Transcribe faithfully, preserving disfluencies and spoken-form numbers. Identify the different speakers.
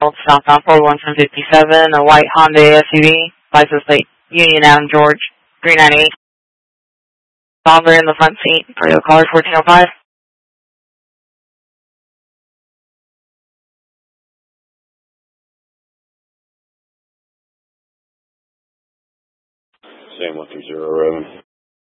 Speaker 1: Southbound four one seven fifty-seven, a white Honda S U V, license plate Union Adam George, three nine eight. Father in the front seat, for your caller fourteen oh five.
Speaker 2: Same one two zero, Raven.